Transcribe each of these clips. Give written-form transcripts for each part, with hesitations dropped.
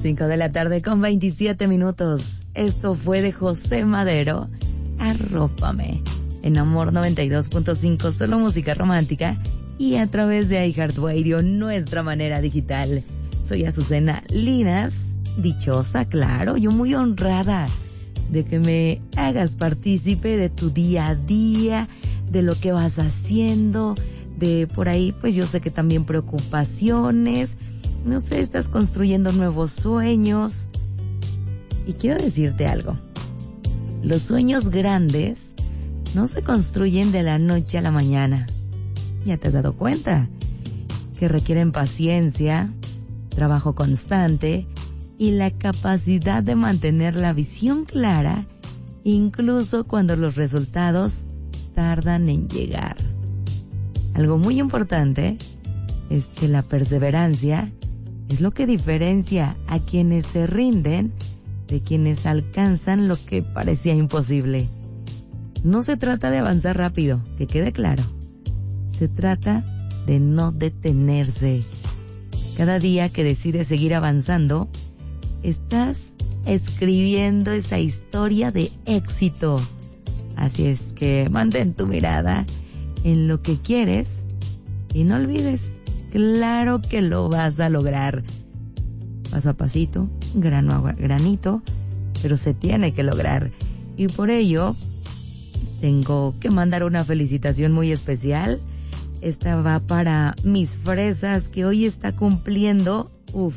5 de la tarde con 27 minutos. Esto fue de José Madero, Arrópame, en Amor 92.5, solo música romántica, y a través de iHeartRadio, nuestra manera digital. Soy Azucena Linas, dichosa, claro, yo muy honrada de que me hagas partícipe de tu día a día, de lo que vas haciendo, de por ahí, pues yo sé que también preocupaciones, no sé, estás construyendo nuevos sueños. Y quiero decirte algo, los sueños grandes no se construyen de la noche a la mañana. Ya te has dado cuenta que requieren paciencia, trabajo constante y la capacidad de mantener la visión clara, incluso cuando los resultados tardan en llegar. Algo muy importante es que la perseverancia es lo que diferencia a quienes se rinden de quienes alcanzan lo que parecía imposible. No se trata de avanzar rápido, que quede claro. Se trata de no detenerse. Cada día que decides seguir avanzando, estás escribiendo esa historia de éxito. Así es que mantén tu mirada en lo que quieres y no olvides, claro que lo vas a lograr. Paso a pasito, grano a granito, pero se tiene que lograr. Y por ello, tengo que mandar una felicitación muy especial. Esta va para mis fresas, que hoy está cumpliendo,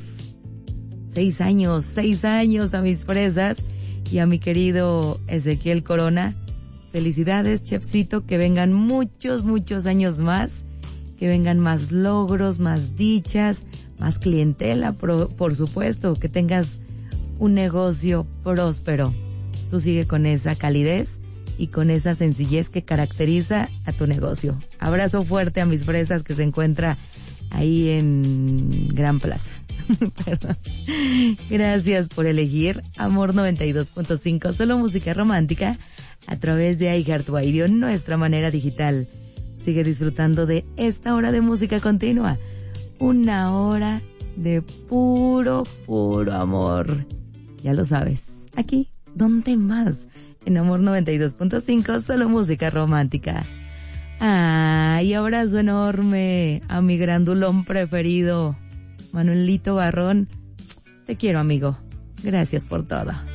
6 años a mis fresas, y a mi querido Ezequiel Corona. Felicidades, chefcito, que vengan muchos años más, que vengan más logros, más dichas, más clientela, por supuesto, que tengas un negocio próspero. Tú sigue con esa calidez y con esa sencillez que caracteriza a tu negocio. Abrazo fuerte a mis fresas, que se encuentra ahí en Gran Plaza. Perdón. Gracias por elegir Amor 92.5, solo música romántica, a través de iHeartRadio, nuestra manera digital. Sigue disfrutando de esta hora de música continua, una hora de puro amor. Ya lo sabes, aquí, ¿dónde más? En Amor 92.5, solo música romántica. ¡Ay, abrazo enorme a mi grandulón preferido, Manuelito Barrón! Te quiero, amigo. Gracias por todo.